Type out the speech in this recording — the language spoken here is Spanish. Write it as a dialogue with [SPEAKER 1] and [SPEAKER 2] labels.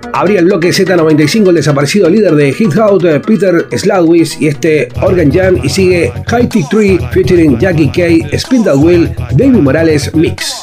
[SPEAKER 1] Abría el bloque Z95, el desaparecido líder de Hit Out, Peter Slawis, y este Organ Jam, y sigue High Tech Tree featuring Jackie K, Spin That Wheel, David Morales Mix.